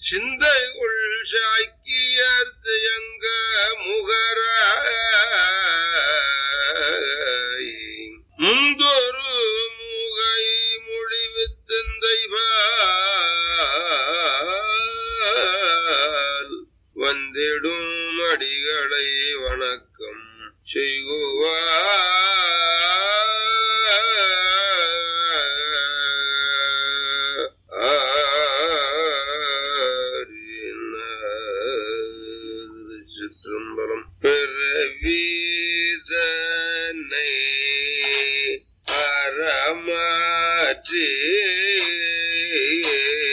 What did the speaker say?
சிந்தைகுள் சாக்கியர்த்து எங்க முகராய் முந்தொரு முகை மொழிவித்தந்தைபால் வந்திடும் அடிகளை வணக்கம் செய்குவார். சிற்றம்பலம் பிறவிதனை அறமாற்றி